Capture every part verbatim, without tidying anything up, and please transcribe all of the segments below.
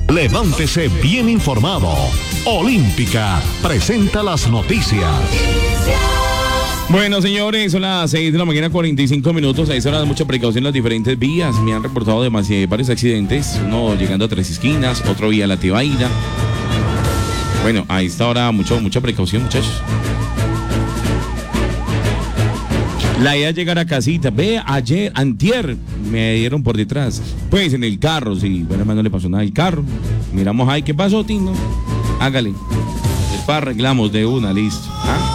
Levántese bien informado. Olímpica presenta las noticias. Bueno, señores, son las seis de la mañana, cuarenta y cinco minutos. Ahí se habla de mucha precaución en las diferentes vías. Me han reportado demasiados, varios accidentes. Uno llegando a Tres Esquinas, otro vía La Tebaida. Bueno, ahí está ahora mucho, mucha precaución, muchachos. La idea es llegar a casita. Ve, ayer, antier, me dieron por detrás. Pues en el carro, sí. Bueno, hermano, no le pasó nada al carro. Miramos ahí, ¿qué pasó, Tino? Hágale. Después arreglamos de una, listo.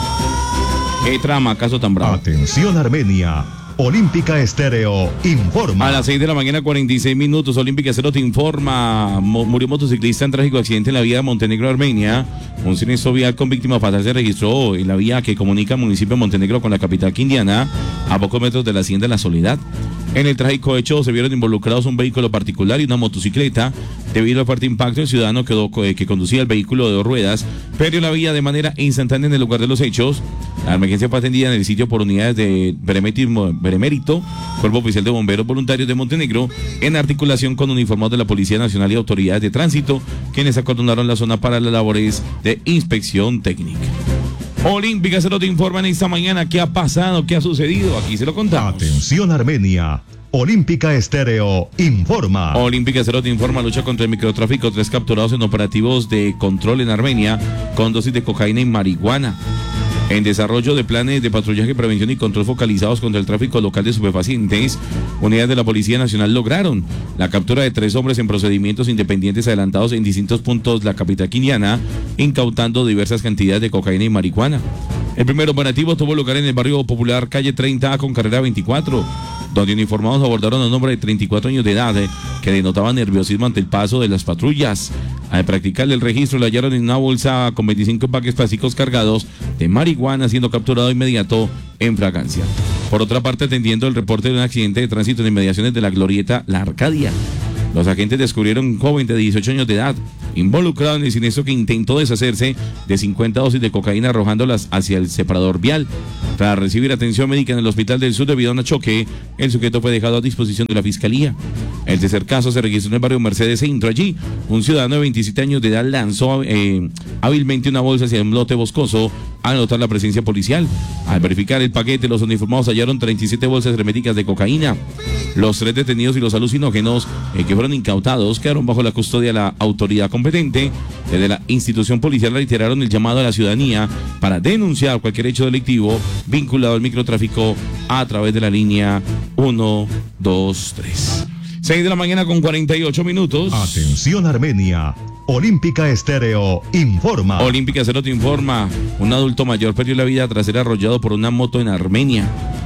¿Ah? ¿Qué trama, acaso tan bravo? Atención, Armenia. Olímpica Estéreo informa. A las seis de la mañana, cuarenta y seis minutos, Olímpica Estéreo te informa. Mo- murió motociclista en trágico accidente en la vía de Montenegro, Armenia. Un siniestro vial con víctima fatal se registró en la vía que comunica el municipio de Montenegro con la capital quindiana, a pocos metros de la hacienda La Soledad. En el trágico hecho se vieron involucrados un vehículo particular y una motocicleta. Debido al fuerte impacto, el ciudadano quedó, eh, que conducía el vehículo de dos ruedas perdió la vía de manera instantánea en el lugar de los hechos. La emergencia fue atendida en el sitio por unidades de Benemérito, Cuerpo Oficial de Bomberos Voluntarios de Montenegro, en articulación con uniformados de la Policía Nacional y autoridades de tránsito, quienes acordonaron la zona para las labores de inspección técnica. Olímpica Cero te informan esta mañana qué ha pasado, qué ha sucedido. Aquí se lo contamos. Atención, Armenia. Olímpica Estéreo informa. Olímpica Cero te informa, lucha contra el microtráfico, tres capturados en operativos de control en Armenia con dosis de cocaína y marihuana. En desarrollo de planes de patrullaje, prevención y control focalizados contra el tráfico local de estupefacientes, unidades de la Policía Nacional lograron la captura de tres hombres en procedimientos independientes adelantados en distintos puntos de la capital quindiana, incautando diversas cantidades de cocaína y marihuana. El primer operativo tuvo lugar en el barrio popular calle treinta A con carrera veinticuatro, donde uniformados abordaron a un hombre de treinta y cuatro años de edad eh, que denotaba nerviosismo ante el paso de las patrullas. Al practicar el registro, le hallaron en una bolsa con veinticinco empaques plásticos cargados de marihuana, siendo capturado de inmediato en fragancia. Por otra parte, atendiendo el reporte de un accidente de tránsito en inmediaciones de la glorieta La Arcadia, los agentes descubrieron un joven de dieciocho años de edad involucrado en el siniestro que intentó deshacerse de cincuenta dosis de cocaína arrojándolas hacia el separador vial. Tras recibir atención médica en el Hospital del Sur debido a un choque, el sujeto fue dejado a disposición de la Fiscalía. El tercer caso se registró en el barrio Mercedes Centro. Allí, un ciudadano de veintisiete años de edad lanzó eh, hábilmente una bolsa hacia un lote boscoso al notar la presencia policial. Al verificar el paquete, los uniformados hallaron treinta y siete bolsas herméticas de cocaína. Los tres detenidos y los alucinógenos eh, que fueron incautados quedaron bajo la custodia de la autoridad competente. Desde la institución policial reiteraron el llamado a la ciudadanía para denunciar cualquier hecho delictivo vinculado al microtráfico a través de la línea uno dos tres. seis de la mañana con cuarenta y ocho minutos. Atención, Armenia. Olímpica Estéreo informa. Olímpica Cero te informa. Un adulto mayor perdió la vida tras ser arrollado por una moto en Armenia.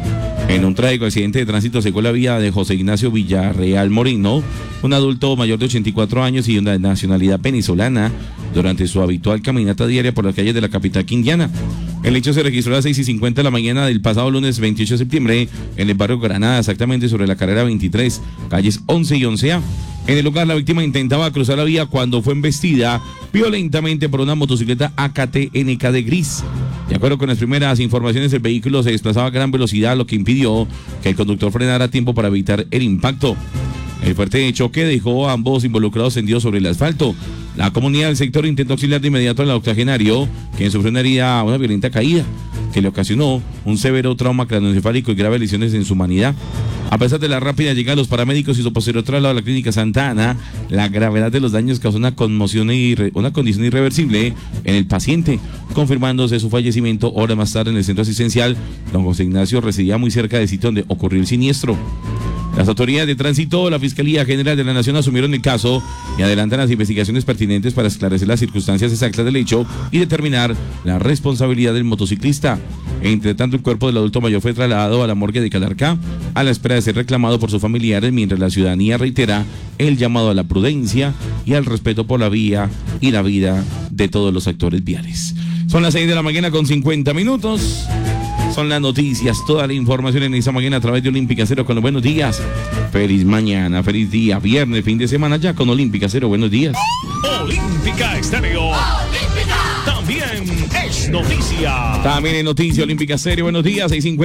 En un trágico accidente de tránsito secó la vida de José Ignacio Villarreal Moreno, un adulto mayor de ochenta y cuatro años y de nacionalidad venezolana, durante su habitual caminata diaria por las calles de la capital quindiana. El hecho se registró a las seis y cincuenta de la mañana del pasado lunes veintiocho de septiembre en el barrio Granada, exactamente sobre la carrera veintitrés, calles once y once A. En el lugar, la víctima intentaba cruzar la vía cuando fue embestida violentamente por una motocicleta A K T N K de gris. De acuerdo con las primeras informaciones, el vehículo se desplazaba a gran velocidad, lo que impidió que el conductor frenara a tiempo para evitar el impacto. El fuerte choque dejó a ambos involucrados tendidos sobre el asfalto. La comunidad del sector intentó auxiliar de inmediato al octogenario, quien sufrió una herida, una violenta caída, que le ocasionó un severo trauma craneoencefálico y graves lesiones en su humanidad. A pesar de la rápida llegada de los paramédicos y su posterior traslado a la clínica Santa Ana, la gravedad de los daños causó una conmoción y irre, una condición irreversible en el paciente, confirmándose su fallecimiento horas más tarde en el centro asistencial. Don José Ignacio residía muy cerca del sitio donde ocurrió el siniestro. Las autoridades de tránsito, la Fiscalía General de la Nación asumieron el caso y adelantan las investigaciones pertinentes para esclarecer las circunstancias exactas del hecho y determinar la responsabilidad del motociclista. Entre tanto, el cuerpo del adulto mayor fue trasladado a la morgue de Calarcá a la espera de ser reclamado por sus familiares, mientras la ciudadanía reitera el llamado a la prudencia y al respeto por la vía y la vida de todos los actores viales. Son las seis de la mañana con cincuenta minutos. Son las noticias, toda la información en esta mañana a través de Olímpica Cero con los buenos días. Feliz mañana, feliz día, viernes, fin de semana ya con Olímpica Cero, buenos días. Olímpica Estéreo. Olímpica. También es noticia. También es noticia, Olímpica Cero, buenos días, seis cincuenta.